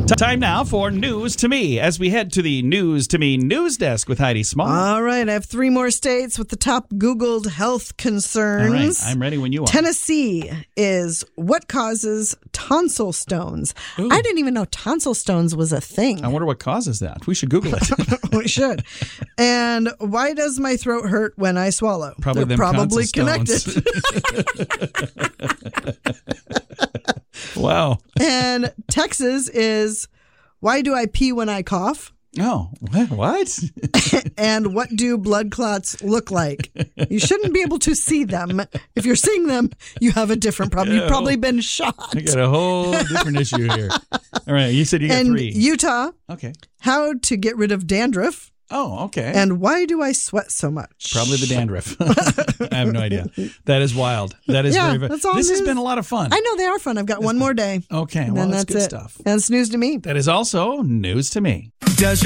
Time now for News to Me as we head to the News to Me news desk with Heidi Small. All right, I have 3 more states with the top Googled health concerns. All right, I'm ready when you are. Tennessee is what causes tonsil stones. Ooh. I didn't even know tonsil stones was a thing. I wonder what causes that. We should Google it. We should. And why does my throat hurt when I swallow? Probably They're them probably tonsil connected. Wow. And Texas is why do I pee when I cough? Oh, what? And what do blood clots look like? You shouldn't be able to see them. If you're seeing them, you have a different problem. You've probably been shot. I got a whole different issue here. All right, you said you got and 3. Utah, Okay. how to get rid of dandruff. Oh, okay. And why do I sweat so much? Probably the dandruff. I have no idea. That is wild. That is very. that's all This has news. been a lot of fun. I know they are fun. I've got one more day. Okay, And well, then that's good it. stuff. And it's news to me. That is also news to me. Does